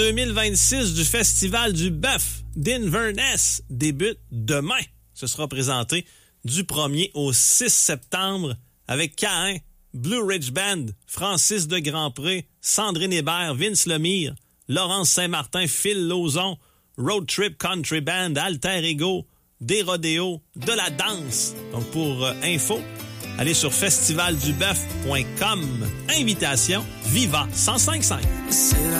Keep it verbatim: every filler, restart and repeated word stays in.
deux mille vingt-six du Festival du Bœuf d'Inverness débute demain. Ce sera présenté du premier au six septembre avec Caïn, Blue Ridge Band, Francis de Grandpré, Sandrine Hébert, Vince Lemire, Laurence Saint-Martin, Phil Lauzon, Road Trip Country Band, Alter Ego, des rodéos, de la danse. Donc pour euh, info, allez sur festival du bœuf point com. Invitation Viva cent cinq virgule cinq.